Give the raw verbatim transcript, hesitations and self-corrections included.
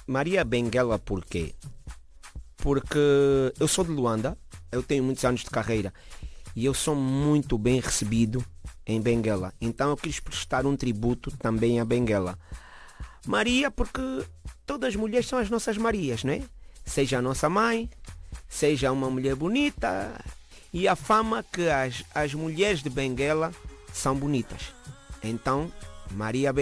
Maria Benguela por quê? Porque eu sou de Luanda, eu tenho muitos anos de carreira e eu sou muito bem recebido em Benguela. Então eu quis prestar um tributo também a Benguela. Maria porque todas as mulheres são as nossas Marias, não é? Seja a nossa mãe, seja uma mulher bonita. E a fama que as, as mulheres de Benguela são bonitas. Então, Maria